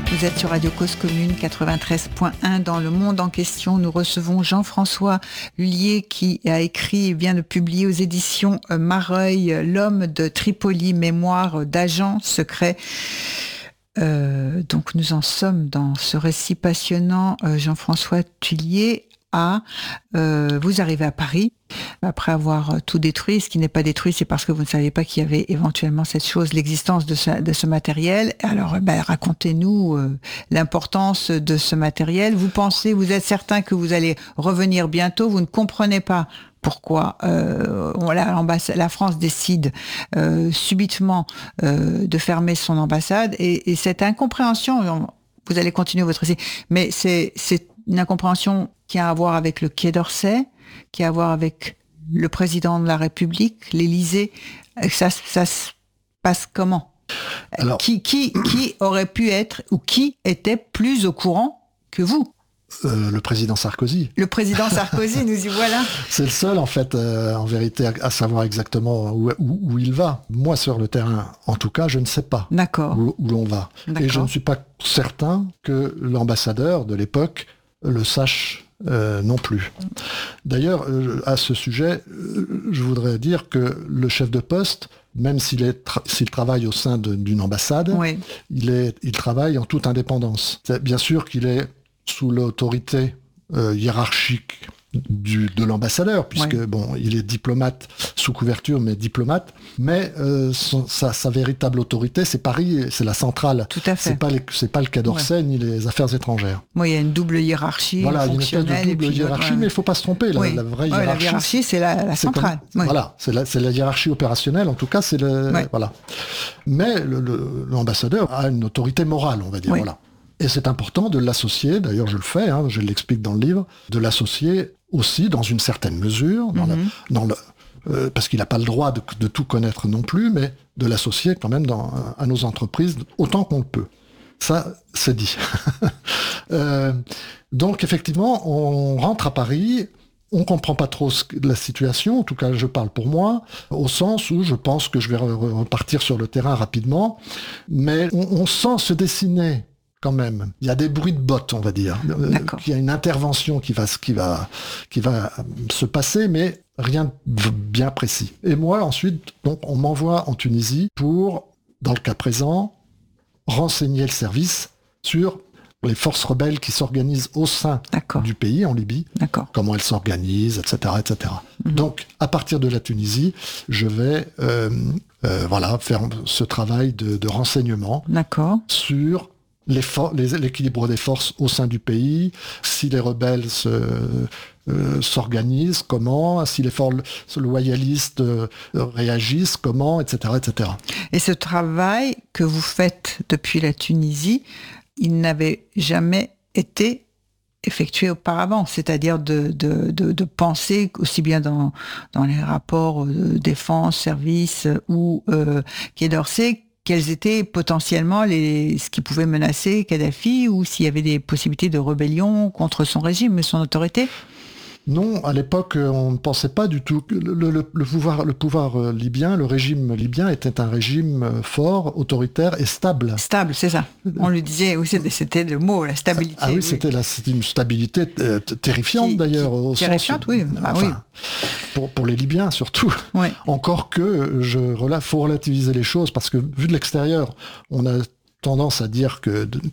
Vous êtes sur Radio Cause Commune 93.1. Dans Le Monde en question, nous recevons Jean-François Lullier qui a écrit et vient de publier aux éditions Mareuil L'homme de Tripoli, mémoire d'agent secret. Donc nous en sommes dans ce récit passionnant. Jean-François Lullier, vous arrivez à Paris après avoir tout détruit. Ce qui n'est pas détruit, c'est parce que vous ne saviez pas qu'il y avait éventuellement cette chose, l'existence de ce matériel. Alors, racontez-nous l'importance de ce matériel. Vous êtes certain que vous allez revenir bientôt. Vous ne comprenez pas pourquoi la France décide subitement de fermer son ambassade. Et cette incompréhension, vous allez continuer votre récit, mais c'est une incompréhension qui a à voir avec le Quai d'Orsay, qui a à voir avec le président de la République, l'Élysée. Ça se passe comment ? Alors, qui aurait pu être, ou qui était plus au courant que vous ? Le président Sarkozy. Le président Sarkozy, nous y voilà. C'est le seul, en fait, en vérité, à savoir exactement où il va. Moi, sur le terrain, en tout cas, je ne sais pas où l'on va. D'accord. Et je ne suis pas certain que l'ambassadeur de l'époque le sache non plus. D'ailleurs, à ce sujet, je voudrais dire que le chef de poste, même s'il travaille au sein d'une ambassade, oui, il travaille en toute indépendance. Bien sûr qu'il est sous l'autorité hiérarchique de l'ambassadeur, puisque il est diplomate sous couverture, mais diplomate. Mais sa véritable autorité, c'est Paris, c'est la centrale. Tout à fait. C'est pas le Quai d'Orsay ni les affaires étrangères. Il y a une double hiérarchie. Voilà, il y a une espèce de double hiérarchie, mais il ne faut pas se tromper. La vraie hiérarchie. La hiérarchie, c'est la centrale. Voilà, c'est la hiérarchie opérationnelle. En tout cas, c'est voilà. Mais l'ambassadeur a une autorité morale, on va dire. Oui. Voilà. Et c'est important de l'associer, d'ailleurs je le fais, je l'explique dans le livre, de l'associer aussi dans une certaine mesure, parce qu'il n'a pas le droit de tout connaître non plus, mais de l'associer quand même à nos entreprises autant qu'on le peut. Ça, c'est dit. Donc effectivement, on rentre à Paris, on comprend pas trop la situation, en tout cas je parle pour moi, au sens où je pense que je vais repartir sur le terrain rapidement, mais on sent se dessiner quand même. Il y a des bruits de bottes, on va dire. Il y a une intervention qui va se passer, mais rien de bien précis. Et moi, ensuite, donc, on m'envoie en Tunisie pour, dans le cas présent, renseigner le service sur les forces rebelles qui s'organisent au sein du pays, en Libye, comment elles s'organisent, etc., etc. Donc, à partir de la Tunisie, je vais faire ce travail de renseignement sur l'équilibre des forces au sein du pays, si les rebelles s'organisent, comment, si les forces loyalistes réagissent, comment, etc., etc. Et ce travail que vous faites depuis la Tunisie, il n'avait jamais été effectué auparavant, c'est-à-dire de penser aussi bien dans les rapports défense, service ou Quai d'Orsay, quels étaient potentiellement ce qui pouvait menacer Kadhafi, ou s'il y avait des possibilités de rébellion contre son régime et son autorité ? Non, à l'époque, on ne pensait pas du tout que le pouvoir libyen, le régime libyen était un régime fort, autoritaire et stable. Stable, c'est ça. On lui disait, oui, c'était le mot, la stabilité. Ah oui, c'était une stabilité terrifiante d'ailleurs. Terrifiante, oui. Pour les Libyens surtout. Oui. Encore que, faut relativiser les choses, parce que vu de l'extérieur, on a tendance à dire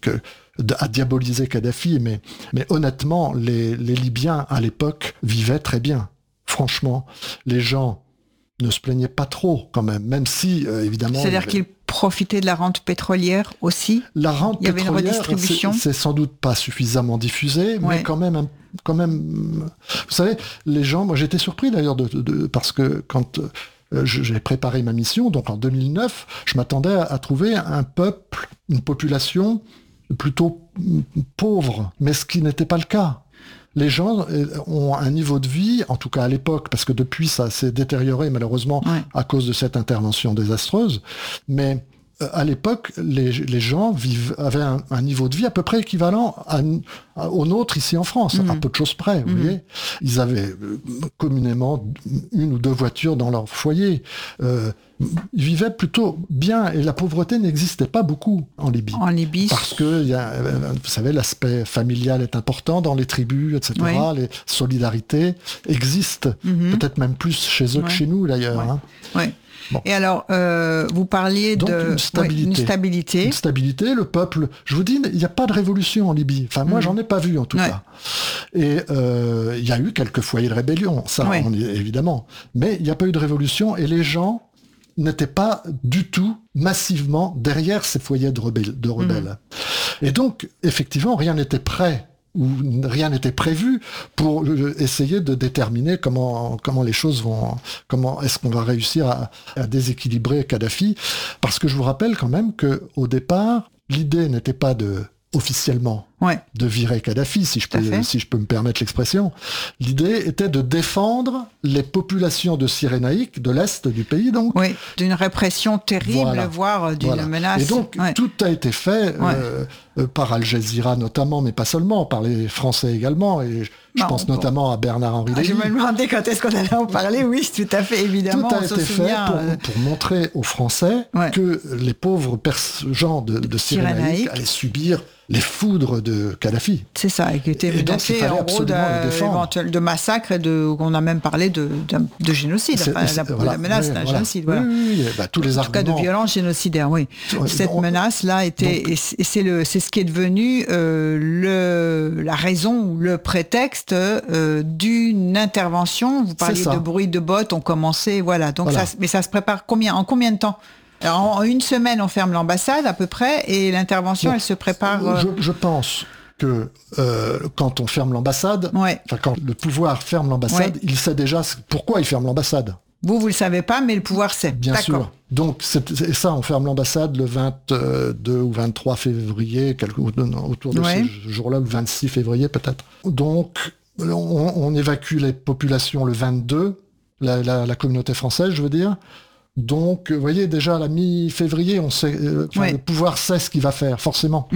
à diaboliser Kadhafi, mais honnêtement, les Libyens à l'époque vivaient très bien. Franchement, les gens ne se plaignaient pas trop quand même si évidemment. C'est-à-dire qu'ils profitaient de la rente pétrolière aussi. La rente pétrolière, il y avait une redistribution. C'est sans doute pas suffisamment diffusé, mais quand même. Vous savez, les gens. Moi, j'étais surpris d'ailleurs parce que quand j'ai préparé ma mission, donc en 2009, je m'attendais à trouver un peuple, une population plutôt pauvre, mais ce qui n'était pas le cas. Les gens ont un niveau de vie, en tout cas à l'époque, parce que depuis ça s'est détérioré malheureusement à cause de cette intervention désastreuse, mais à l'époque, les gens avaient un niveau de vie à peu près équivalent au nôtre ici en France, à peu de choses près, vous voyez. Ils avaient communément 1 ou 2 voitures dans leur foyer. Ils vivaient plutôt bien et la pauvreté n'existait pas beaucoup en Libye. En Libye. Parce que, vous savez, l'aspect familial est important dans les tribus, etc. Oui. Les solidarités existent, peut-être même plus chez eux que chez nous d'ailleurs. Ouais. Hein. Ouais. Bon. Et alors, vous parliez donc, d'une stabilité. Une stabilité, le peuple... Je vous dis, il n'y a pas de révolution en Libye. Enfin, moi, j'en ai pas vu, en tout cas. Et il y a eu quelques foyers de rébellion, ça, évidemment. Mais il n'y a pas eu de révolution, et les gens n'étaient pas du tout massivement derrière ces foyers de rebelles. Et donc, effectivement, rien n'était prêt où rien n'était prévu pour essayer de déterminer comment les choses vont, comment est-ce qu'on va réussir à déséquilibrer Kadhafi. Parce que je vous rappelle quand même qu'au départ, l'idée n'était pas officiellement de virer Kadhafi, si je peux me permettre l'expression. L'idée était de défendre les populations de Cyrénaïque, de l'Est du pays, donc. Oui, d'une répression terrible, voire d'une menace. Et donc, tout a été fait par Al Jazeera notamment, mais pas seulement, par les Français également, et je pense notamment à Bernard-Henri Lévy. Je me demandais quand est-ce qu'on allait en parler, oui, tout à fait, évidemment. Tout a été fait pour montrer aux Français que les pauvres gens de Cyrénaïque allaient subir les foudres de Kadhafi. C'est ça, et qui était menacé en gros de massacre et qu'on a même parlé de génocide. La menace d'un génocide. Voilà. Oui, tous les arguments. En tout cas de violence génocidaire, oui. Cette menace-là était, et c'est ce qui est devenu la raison ou le prétexte d'une intervention. Vous parliez de bruit de bottes, on commençait, voilà. Donc mais ça se prépare en combien de temps ? Alors, en 1 semaine, on ferme l'ambassade à peu près, et l'intervention, elle se prépare... Je pense que quand on ferme l'ambassade, quand le pouvoir ferme l'ambassade, il sait déjà pourquoi il ferme l'ambassade. Vous le savez pas, mais le pouvoir sait. Bien sûr. Donc, c'est ça, on ferme l'ambassade le 22 ou 23 février, autour de ce jour-là, le 26 février peut-être. Donc, on évacue les populations le 22, la communauté française, je veux dire. Donc, vous voyez, déjà à la mi-février, on sait, le pouvoir sait ce qu'il va faire, forcément.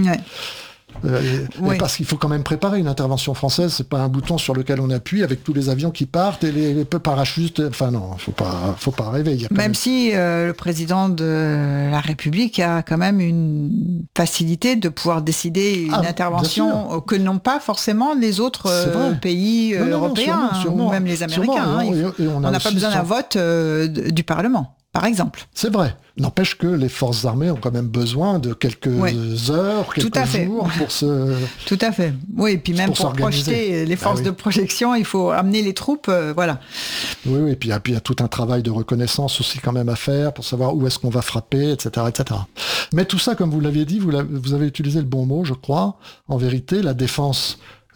Et parce qu'il faut quand même préparer une intervention française, c'est pas un bouton sur lequel on appuie avec tous les avions qui partent et les parachutes. Enfin non, faut pas rêver. Même si le président de la République a quand même une facilité de pouvoir décider une intervention que n'ont pas forcément les autres pays européens, sûrement, ou même les Américains. On n'a pas besoin d'un vote du Parlement, par exemple. C'est vrai. N'empêche que les forces armées ont quand même besoin de quelques heures, quelques jours pour se... Tout à fait. Oui, et puis même pour projeter les forces de projection, il faut amener les troupes, voilà. Oui, et puis il y a tout un travail de reconnaissance aussi quand même à faire pour savoir où est-ce qu'on va frapper, etc., etc. Mais tout ça, comme vous l'aviez dit, vous avez utilisé le bon mot, je crois. En vérité, la défense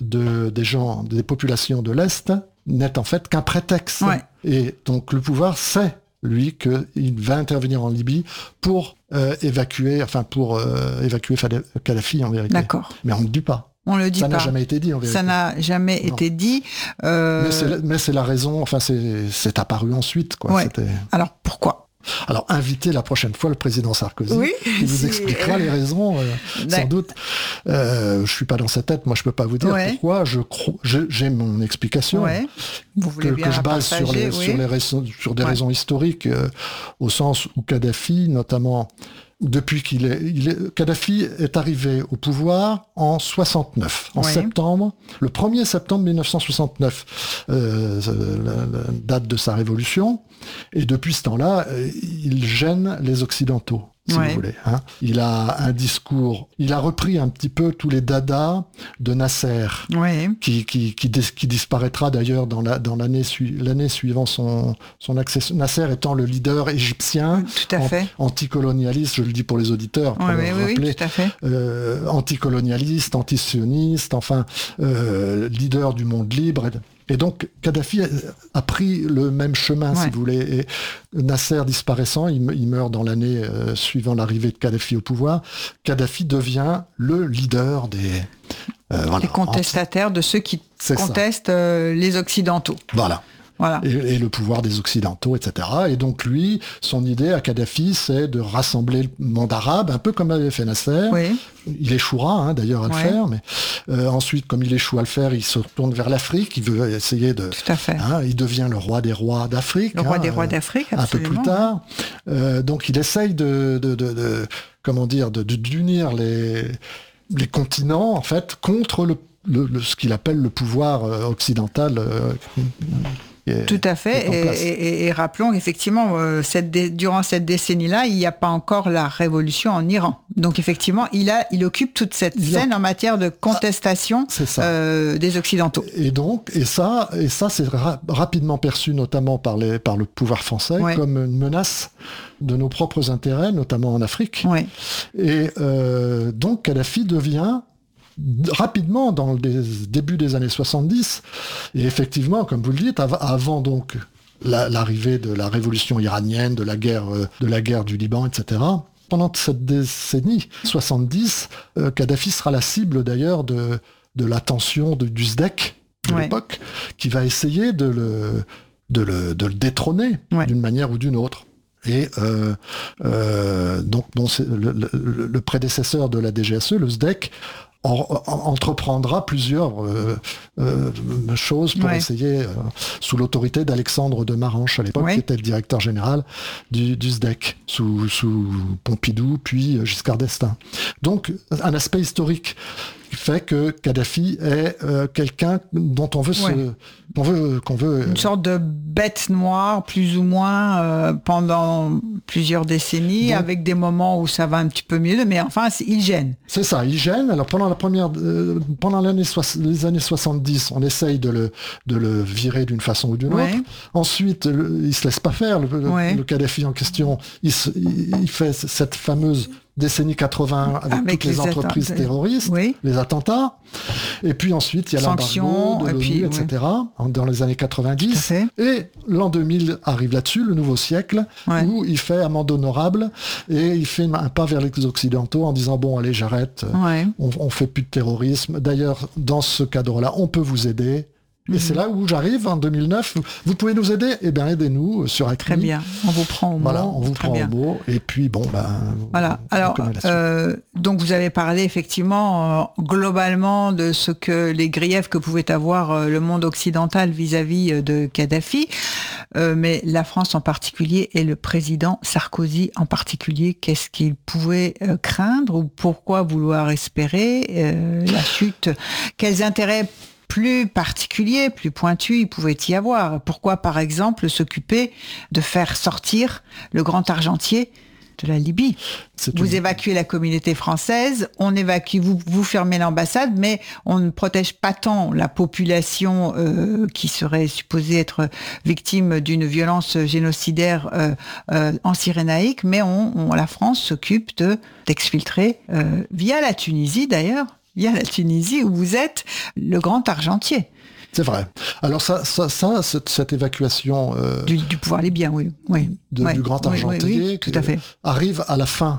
des populations de l'Est n'est en fait qu'un prétexte. Et donc le pouvoir sait lui, qu'il va intervenir en Libye pour évacuer Kadhafi, en vérité. D'accord. Mais on ne le dit pas. On le dit pas. Ça n'a jamais été dit, en vérité. Ça n'a jamais été dit. Mais c'est la raison, c'est apparu ensuite, quoi. Alors, pourquoi ? Alors, invitez la prochaine fois le président Sarkozy, qui vous expliquera les raisons, sans doute. Je suis pas dans sa tête, moi je peux pas vous dire pourquoi. J'ai mon explication que je base sur des raisons historiques, au sens où Kadhafi, notamment, depuis Kadhafi est arrivé au pouvoir en 69, en septembre, le 1er septembre 1969, la date de sa révolution, et depuis ce temps-là, il gêne les Occidentaux, si vous voulez. Hein. Il a un discours, il a repris un petit peu tous les dadas de Nasser, qui disparaîtra d'ailleurs dans l'année suivant son accession. Nasser étant le leader égyptien, anticolonialiste, je le dis pour les auditeurs, pour le rappeler, tout à fait. Anticolonialiste, antisioniste, leader du monde libre. Et donc, Kadhafi a pris le même chemin, si vous voulez. Et Nasser disparaissant, il meurt dans l'année suivant l'arrivée de Kadhafi au pouvoir. Kadhafi devient le leader des contestataires, de ceux qui contestent les Occidentaux. Voilà. Voilà. Et le pouvoir des Occidentaux, etc. Et donc lui, son idée à Kadhafi, c'est de rassembler le monde arabe, un peu comme avait fait Nasser. Oui. Il échouera d'ailleurs à le faire, mais ensuite, comme il échoue à le faire, il se tourne vers l'Afrique, il veut essayer de... Tout à fait. Il devient le roi des rois d'Afrique. Le roi des rois d'Afrique, absolument. Un peu plus tard. Donc il essaye d'unir les continents, en fait, contre ce qu'il appelle le pouvoir occidental. Tout à fait. Et rappelons qu'effectivement, durant cette décennie-là, il n'y a pas encore la révolution en Iran. Donc effectivement, il occupe toute cette scène en matière de contestation des Occidentaux. Et ça c'est rapidement perçu, notamment par le pouvoir français, comme une menace de nos propres intérêts, notamment en Afrique. Ouais. Et donc Kadhafi devient rapidement dans le début des années 70, et effectivement, comme vous le dites, avant donc l'arrivée de la révolution iranienne, de la guerre du Liban, etc. Pendant cette décennie 70, Kadhafi sera la cible d'ailleurs de l'attention du SDEC de l'époque, qui va essayer de le détrôner d'une manière ou d'une autre. Et donc le prédécesseur de la DGSE, le SDEC, entreprendra plusieurs choses pour essayer, sous l'autorité d'Alexandre de Maranche à l'époque, qui était le directeur général du SDEC, sous Pompidou, puis Giscard d'Estaing. Donc, un aspect historique qui fait que Kadhafi est quelqu'un dont on veut qu'on veut une sorte de bête noire, plus ou moins, pendant plusieurs décennies, donc, avec des moments où ça va un petit peu mieux, mais enfin, il gêne. C'est ça, il gêne. Alors pendant les années 70, on essaye de le virer d'une façon ou d'une autre. Ensuite, il se laisse pas faire. Le Kadhafi en question, il fait cette fameuse décennie 80 avec toutes les entreprises terroristes, les attentats, et puis ensuite il y a l'embargo de l'ONU, etc. dans les années 90, et l'an 2000 arrive là-dessus, le nouveau siècle, où il fait amende honorable, et il fait un pas vers les Occidentaux en disant bon allez j'arrête, on fait plus de terrorisme, d'ailleurs dans ce cadre-là on peut vous aider. Et c'est là où j'arrive en 2009. Vous pouvez nous aider ? Eh bien, aidez-nous sur Acme. Très bien. On vous prend au mot. Voilà, on vous prend au mot. Et puis, bon, voilà. Alors, donc, vous avez parlé effectivement globalement de les griefs que pouvait avoir le monde occidental vis-à-vis de Kadhafi. Mais la France en particulier et le président Sarkozy en particulier, qu'est-ce qu'il pouvait craindre ou pourquoi vouloir espérer la chute ? Quels intérêts plus particulier, plus pointu, il pouvait y avoir. Pourquoi, par exemple, s'occuper de faire sortir le grand argentier de la Libye ? Vous évacuez la communauté française, on évacue, vous fermez l'ambassade, mais on ne protège pas tant la population qui serait supposée être victime d'une violence génocidaire en Cyrénaïque, mais la France s'occupe d'exfiltrer via la Tunisie d'ailleurs. Il y a la Tunisie où vous êtes le grand argentier. C'est vrai. Alors cette évacuation du pouvoir libyen, du grand argentier, tout à fait, arrive à la fin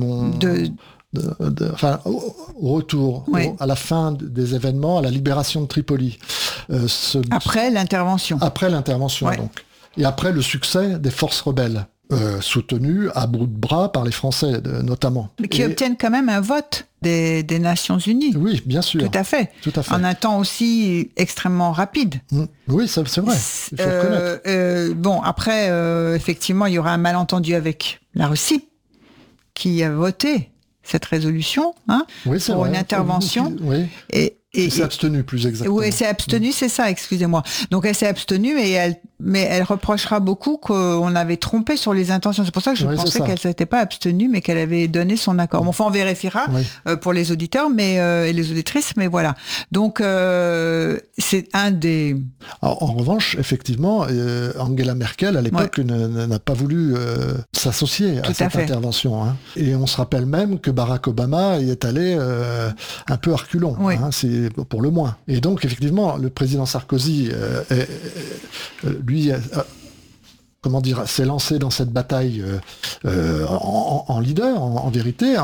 au retour, à la fin des événements, à la libération de Tripoli. Après l'intervention. Donc. Et après le succès des forces rebelles. Soutenu à bout de bras par les Français notamment. Mais qui obtiennent quand même un vote des Nations Unies. Oui, bien sûr. Tout à fait. En un temps aussi extrêmement rapide. Oui, c'est vrai. Il faut reconnaître. Bon, après, effectivement, il y aura un malentendu avec la Russie qui a voté cette résolution pour une intervention. Et s'est abstenue, plus exactement. Oui, elle s'est abstenue, c'est ça, excusez-moi. Donc elle s'est abstenue, mais elle reprochera beaucoup qu'on avait trompé sur les intentions. C'est pour ça que je pensais qu'elle ne s'était pas abstenue, mais qu'elle avait donné son accord. Bon, enfin, on vérifiera pour les auditeurs et les auditrices, mais voilà. Donc, c'est un des... Alors, en revanche, effectivement, Angela Merkel, à l'époque, n'a pas voulu s'associer à cette intervention. Et on se rappelle même que Barack Obama y est allé un peu à reculons. C'est pour le moins. Et donc, effectivement, le président Sarkozy, lui, s'est lancé dans cette bataille en leader, en vérité,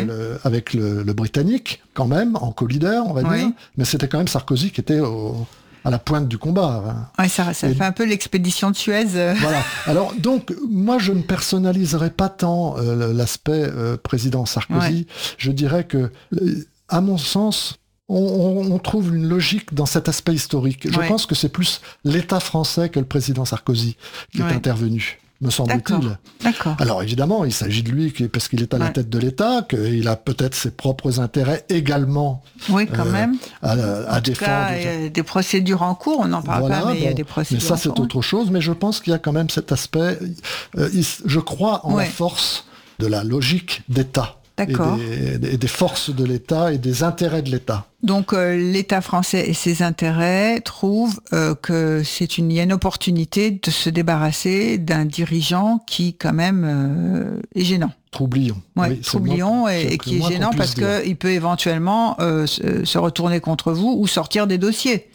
avec le Britannique, quand même, en co-leader, on va dire. Mais c'était quand même Sarkozy qui était à la pointe du combat. Hein. Ouais, ça fait un peu l'expédition de Suez. Voilà. Alors donc, moi, je ne personnaliserai pas tant l'aspect président Sarkozy. Ouais. Je dirais que, à mon sens, on trouve une logique dans cet aspect historique. Je pense que c'est plus l'État français que le président Sarkozy qui est intervenu, me semble-t-il. D'accord. Alors évidemment, il s'agit de lui parce qu'il est à la tête de l'État, qu'il a peut-être ses propres intérêts également quand même. à défendre. Il y a des procédures en cours, on n'en parle pas, mais il y a des procédures. Mais ça, c'est autre chose. Mais je pense qu'il y a quand même cet aspect. Je crois en la force de la logique d'État. D'accord. Et des forces de l'État et des intérêts de l'État. Donc l'État français et ses intérêts trouvent que il y a une opportunité de se débarrasser d'un dirigeant qui quand même est gênant. Troublion. Oui, troublion et qui est gênant parce qu'il peut éventuellement se retourner contre vous ou sortir des dossiers.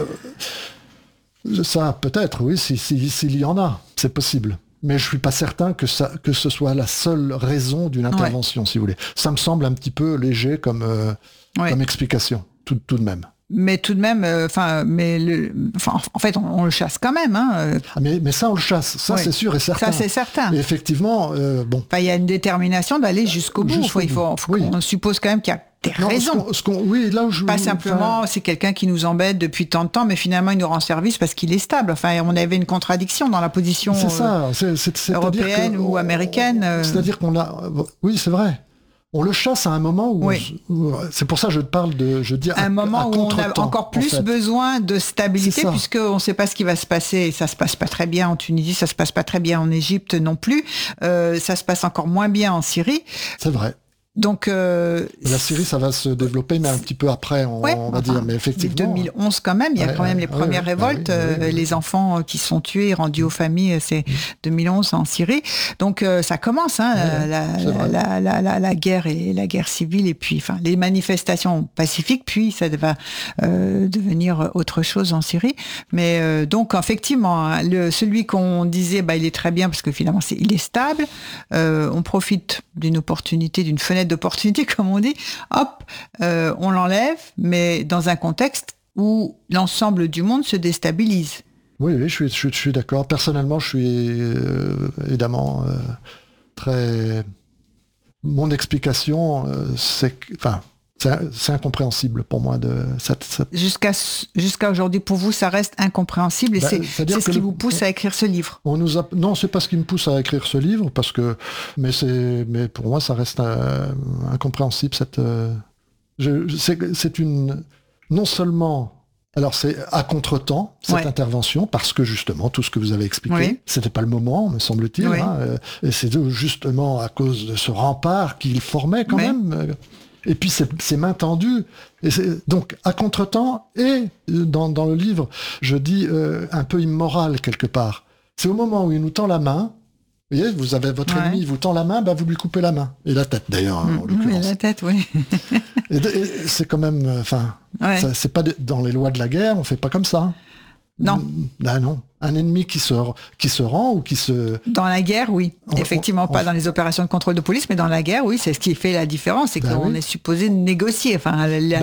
Ça peut-être, oui, s'il y en a, c'est possible. Mais je suis pas certain que ce soit la seule raison d'une intervention, si vous voulez. Ça me semble un petit peu léger comme explication, tout de même. Mais tout de même, en fait, on le chasse quand même. Hein. Mais ça, on le chasse. Ça, c'est sûr et certain. Ça, c'est certain. Et effectivement, bon. Il y a une détermination d'aller jusqu'au bout. On suppose quand même qu'il y a des raisons. Pas simplement, c'est quelqu'un qui nous embête depuis tant de temps, mais finalement, il nous rend service parce qu'il est stable. Enfin, on avait une contradiction dans la position européenne ou américaine. C'est-à-dire qu'on a... Oui, c'est vrai. On le chasse à un moment où, c'est pour ça que je dis un moment où on a encore plus besoin de stabilité, puisqu'on ne sait pas ce qui va se passer. Et ça se passe pas très bien en Tunisie, ça se passe pas très bien en Égypte non plus. Ça se passe encore moins bien en Syrie. C'est vrai. Donc la Syrie, ça va se développer, mais un petit peu après, on va dire. Mais effectivement, 2011 quand même, il y a quand même les premières révoltes, les enfants qui sont tués, rendus aux familles, c'est 2011 en Syrie. Donc ça commence, la guerre et la guerre civile, et puis les manifestations pacifiques, puis ça va devenir autre chose en Syrie. Mais donc effectivement, celui qu'on disait, il est très bien parce que finalement il est stable. On profite d'une opportunité, d'une fenêtre d'opportunité, comme on dit, on l'enlève, mais dans un contexte où l'ensemble du monde se déstabilise. Oui, je suis d'accord. Personnellement, je suis évidemment très... Mon explication, c'est incompréhensible pour moi. Jusqu'à aujourd'hui, pour vous, ça reste incompréhensible et c'est ce qui vous pousse à écrire ce livre. Non, c'est pas ce qui me pousse à écrire ce livre, mais pour moi, ça reste incompréhensible. C'est une... Non seulement... Alors c'est à contretemps, cette intervention, parce que justement, tout ce que vous avez expliqué, c'était pas le moment, me semble-t-il, et c'est justement à cause de ce rempart qu'il formait quand même... Et puis c'est main tendue. Donc à contretemps, et dans le livre, je dis un peu immoral quelque part. C'est au moment où il nous tend la main, vous voyez, vous avez votre ennemi, il vous tend la main, vous lui coupez la main. Et la tête d'ailleurs, en l'occurrence. La tête, oui. et c'est quand même, c'est pas dans les lois de la guerre, on fait pas comme ça. Non. Non. Un ennemi qui se rend ou qui se... Dans la guerre, oui. Effectivement, pas dans les opérations de contrôle de police, mais dans la guerre, oui, c'est ce qui fait la différence, c'est qu'on est supposé négocier, à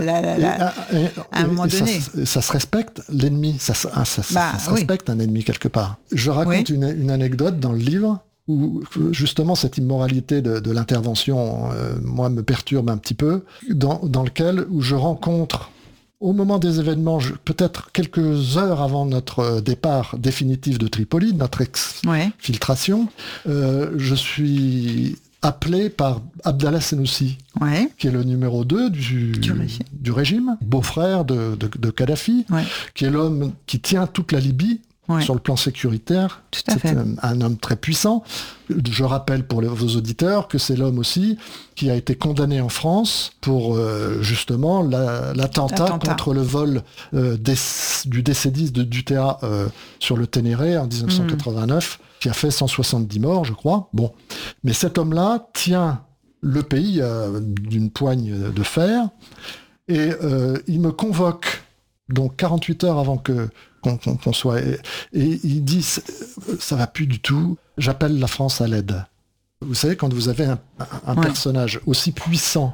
un moment donné. Ça se respecte, l'ennemi, ça se respecte un ennemi quelque part. Je raconte une anecdote dans le livre où justement cette immoralité de l'intervention, moi, me perturbe un petit peu, dans lequel où je rencontre... Au moment des événements, peut-être quelques heures avant notre départ définitif de Tripoli, notre exfiltration, je suis appelé par Abdallah Senussi, qui est le numéro 2 du régime, beau-frère de Kadhafi, qui est l'homme qui tient toute la Libye. Sur le plan sécuritaire, c'est un homme très puissant. Je rappelle pour vos auditeurs que c'est l'homme aussi qui a été condamné en France pour justement l'attentat contre le vol du DC-10 de Dutea sur le Ténéré en 1989, qui a fait 170 morts, je crois. Bon, mais cet homme-là tient le pays d'une poigne de fer et il me convoque donc 48 heures avant qu'on soit... Et il dit, ça va plus du tout, j'appelle la France à l'aide. Vous savez, quand vous avez un personnage aussi puissant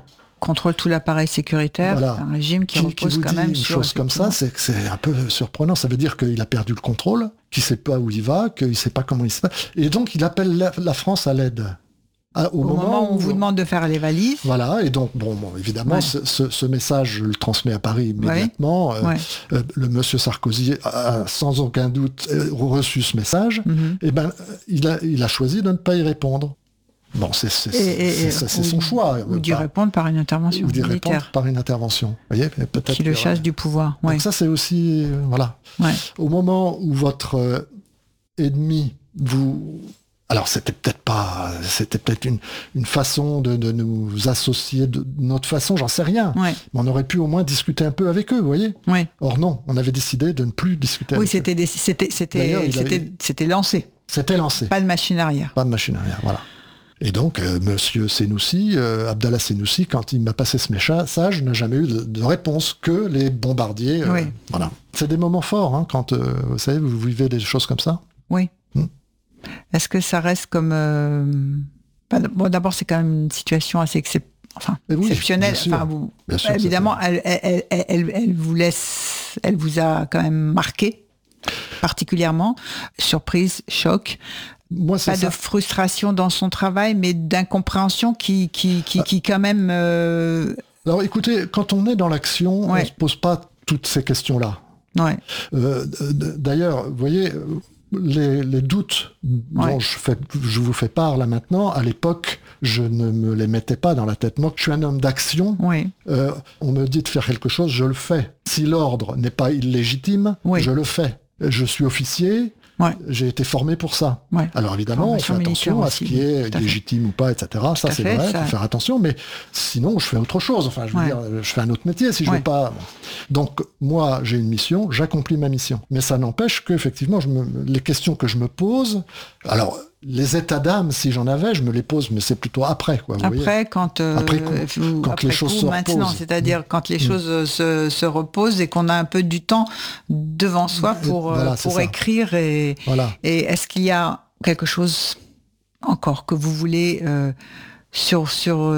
contrôle tout l'appareil sécuritaire. Voilà. C'est un régime qui repose vous quand dit même une sur... chose comme ça, c'est que c'est un peu surprenant. Ça veut dire qu'il a perdu le contrôle, qu'il ne sait pas où il va, qu'il ne sait pas comment il se passe. Et donc, il appelle la France à l'aide. Au moment où on vous demande de faire les valises. Voilà, et donc, évidemment, ce message, je le transmets à Paris immédiatement. Le monsieur Sarkozy a sans aucun doute reçu ce message. Et il a choisi de ne pas y répondre. Bon, c'est son choix. Ou d'y répondre par une intervention militaire. Répondre par une intervention. Vous voyez, peut-être qui le chasse du pouvoir. Donc ça, c'est aussi... voilà. Ouais. Au moment où votre ennemi vous... Alors, c'était peut-être une façon de nous associer de notre façon, j'en sais rien. Ouais. Mais on aurait pu au moins discuter un peu avec eux, vous voyez. Ouais. Or non, on avait décidé de ne plus discuter avec eux. Oui, c'était lancé. C'était lancé. Pas de machine arrière. Pas de machine arrière, voilà. Et donc, monsieur Senoussi, Abdallah Senoussi, quand il m'a passé ce message, n'a jamais eu de réponse, que les bombardiers. Voilà. C'est des moments forts, hein, quand, vous savez, vous vivez des choses comme ça. Oui. Est-ce que ça reste comme... d'abord, c'est quand même une situation assez exceptionnelle. Bien sûr, évidemment, elle vous a quand même marqué, particulièrement. Surprise, choc. Moi, pas de frustration dans son travail, mais d'incompréhension qui quand même... Alors écoutez, quand on est dans l'action, on ne se pose pas toutes ces questions-là. Ouais. D'ailleurs, vous voyez... Les doutes dont je vous fais part là maintenant, à l'époque, je ne me les mettais pas dans la tête. Moi, je suis un homme d'action. On me dit de faire quelque chose, je le fais. Si l'ordre n'est pas illégitime, je le fais. Je suis officier. J'ai été formé pour ça. Alors évidemment, on fait attention à ce qui est légitime ou pas, etc. Ça, c'est vrai, il faut faire attention, mais sinon, je fais autre chose. Enfin, je veux dire, je fais un autre métier si je veux pas. Donc, moi, j'ai une mission, j'accomplis ma mission. Mais ça n'empêche qu'effectivement, les questions que je me pose, alors, les états d'âme, si j'en avais, je me les pose, mais c'est plutôt après, quoi. Vous voyez quand les choses se reposent. Maintenant, c'est-à-dire quand les choses se reposent et qu'on a un peu du temps devant soi pour écrire. Et est-ce qu'il y a quelque chose encore que vous voulez sur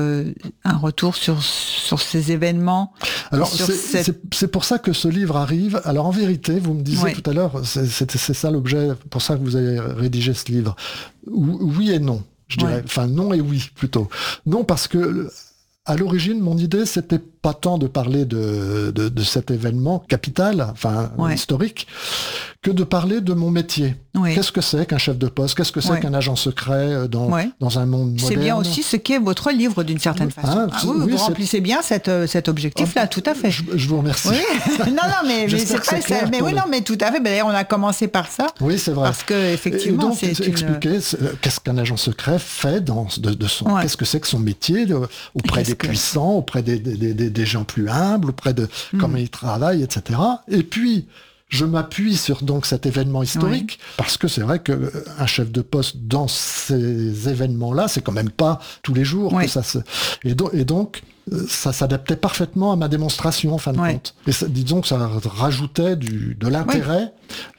un retour sur ces événements? Alors c'est pour ça que ce livre arrive. Alors en vérité, vous me disiez tout à l'heure, c'est ça l'objet, pour ça que vous avez rédigé ce livre. Oui et non, je dirais. Enfin non et oui plutôt. Non parce que à l'origine, mon idée, c'était pas tant de parler de cet événement capital, historique, que de parler de mon métier. Qu'est-ce que c'est qu'un chef de poste? Qu'est-ce que c'est qu'un agent secret dans un monde moderne? C'est bien aussi ce qu'est votre livre d'une certaine façon. Vous remplissez bien cet objectif-là, tout à fait. Je vous remercie. Non, mais c'est pas ça. Mais oui, non, mais tout à fait. D'ailleurs, on a commencé par ça. Oui, c'est vrai. Parce que effectivement, c'est expliquer qu'est-ce qu'un agent secret fait de son. Qu'est-ce que c'est que son métier auprès des puissants, auprès des gens plus humbles, auprès de comment ils travaillent, etc. Et puis, je m'appuie sur donc cet événement historique, parce que c'est vrai qu'un chef de poste dans ces événements-là, c'est quand même pas tous les jours que ça se... Et donc, ça s'adaptait parfaitement à ma démonstration, en fin de compte. Et disons que ça rajoutait de l'intérêt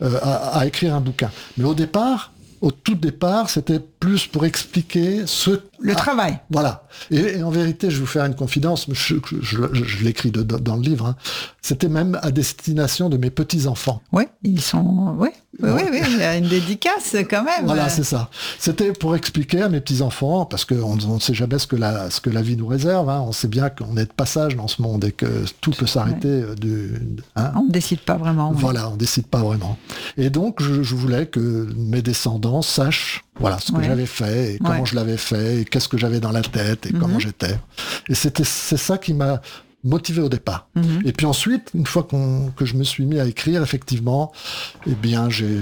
à écrire un bouquin. Mais au tout départ, c'était plus pour expliquer le travail. Voilà. Et en vérité, je vais vous faire une confidence, je l'écris dans le livre, c'était même à destination de mes petits-enfants. Oui, ils sont... Oui, il y a une dédicace quand même. Voilà, c'est ça. C'était pour expliquer à mes petits-enfants, parce qu'on ne sait jamais ce que la vie nous réserve, on sait bien qu'on est de passage dans ce monde et que tout peut s'arrêter. On ne décide pas vraiment. Voilà, on ne décide pas vraiment. Et donc, je voulais que mes descendants sachent ce que j'avais fait, et comment je l'avais fait, et qu'est-ce que j'avais dans la tête, et comment j'étais. Et c'est ça qui m'a motivé au départ. Et puis ensuite, une fois que je me suis mis à écrire, effectivement, j'ai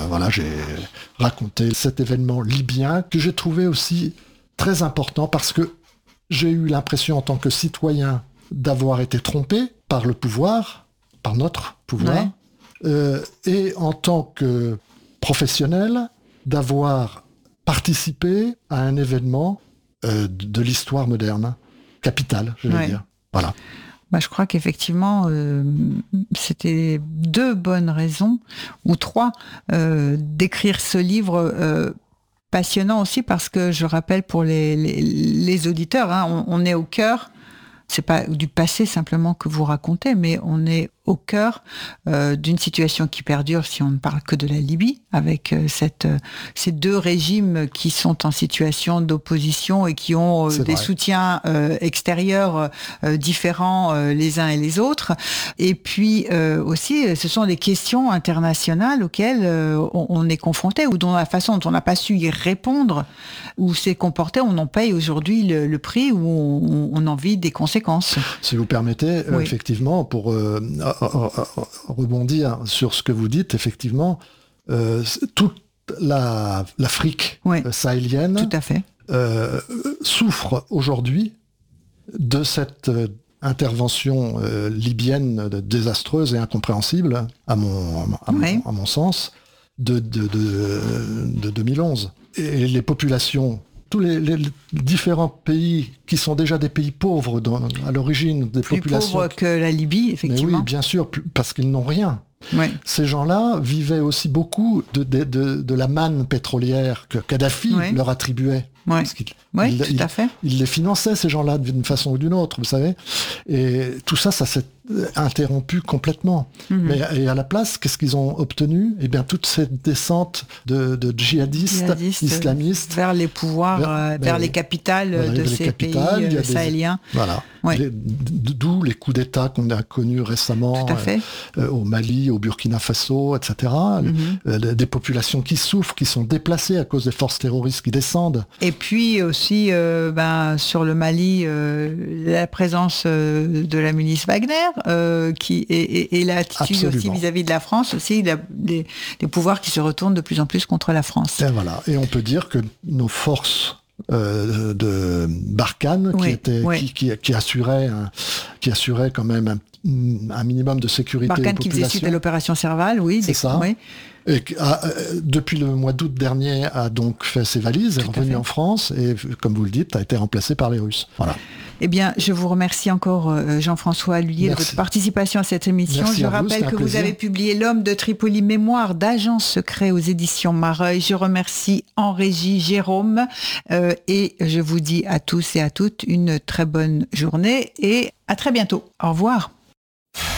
raconté cet événement libyen que j'ai trouvé aussi très important parce que j'ai eu l'impression en tant que citoyen d'avoir été trompé par le pouvoir, par notre pouvoir, et en tant que professionnel, d'avoir participé à un événement de l'histoire moderne, capital, je vais dire. Voilà. Je crois qu'effectivement, c'était 2 bonnes raisons, ou 3, d'écrire ce livre passionnant aussi, parce que je rappelle pour les auditeurs, on est au cœur C'est pas du passé simplement que vous racontez, mais on est au cœur d'une situation qui perdure si on ne parle que de la Libye, avec ces deux régimes qui sont en situation d'opposition et qui ont des soutiens extérieurs différents les uns et les autres. Et puis aussi, ce sont des questions internationales auxquelles on est confronté, ou dont la façon dont on n'a pas su y répondre, ou s'est comporté, on en paye aujourd'hui le prix, ou on en vit des conséquences. Si vous permettez, effectivement, pour rebondir sur ce que vous dites, effectivement, toute l'Afrique sahélienne tout à fait. Souffre aujourd'hui de cette intervention libyenne désastreuse et incompréhensible, à mon sens, de 2011. Et les populations, tous les différents pays qui sont déjà des pays pauvres à l'origine, des plus populations... pauvres que la Libye, effectivement. Mais oui, bien sûr, parce qu'ils n'ont rien. Oui. Ces gens-là vivaient aussi beaucoup de la manne pétrolière que Kadhafi leur attribuait. Oui, tout à fait. Il les finançait, ces gens-là, d'une façon ou d'une autre, vous savez. Et tout ça, ça s'est interrompu complètement. Et à la place, qu'est-ce qu'ils ont obtenu ? Eh bien, toute cette descente de djihadistes islamistes vers les pouvoirs, vers les capitales de ces pays sahéliens. Voilà. D'où les coups d'État qu'on a connus récemment au Mali, au Burkina Faso, etc. Des populations qui souffrent, qui sont déplacées à cause des forces terroristes qui descendent. Et puis aussi, sur le Mali, la présence de la milice Wagner, et l'attitude aussi vis-à-vis de la France, aussi des pouvoirs qui se retournent de plus en plus contre la France. Et voilà. Et on peut dire que nos forces de Barkhane, qui assurait quand même un minimum de sécurité aux Barkhane populations. Qui faisait suite à l'opération Serval, c'est ça. Oui. Et depuis le mois d'août dernier a donc fait ses valises, est revenu en France et, comme vous le dites, a été remplacé par les Russes. Voilà. Eh bien, je vous remercie encore, Jean-François Lhuillier, de votre participation à cette émission. Je rappelle que vous avez publié L'homme de Tripoli, mémoire d'agent secret aux éditions Mareuil. Je remercie en régie Jérôme et je vous dis à tous et à toutes une très bonne journée et à très bientôt. Au revoir.